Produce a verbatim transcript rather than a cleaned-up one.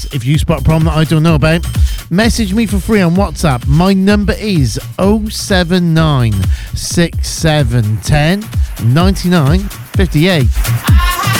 please. If you spot a problem that I don't know about, message me for free on WhatsApp. My number is oh seven nine six seven one oh nine nine five eight.